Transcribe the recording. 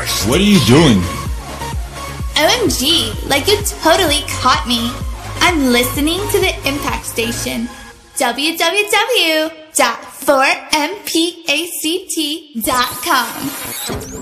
first. What are you doing? OMG, like you totally caught me. I'm listening to the Impact Station. www.4mpact.com.